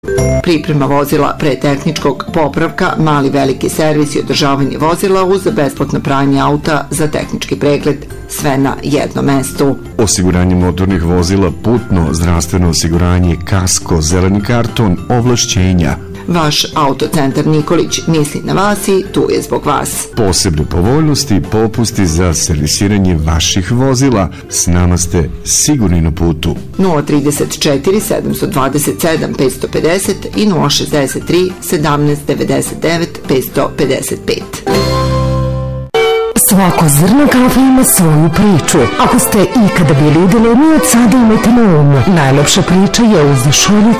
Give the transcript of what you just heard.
Priprema vozila pre tehničkog popravka, mali veliki servis i održavanje vozila uz besplatno pranje auta za tehnički pregled, sve na jednom mestu. Osiguranje motornih vozila, putno, zdravstveno osiguranje, kasko, zeleni karton, ovlašćenja. Vaš Autocentar Nikolić misli na vas i tu je zbog vas. Posebne povoljnosti i popusti za servisiranje vaših vozila. S nama ste sigurni na putu. 034 727 550 i 063 17 99 555. Svako zrno kafe ima svoju priču. Ako ste ikada bili u dilemi, od sada imajte na umu. Najlepša priča je uz šolju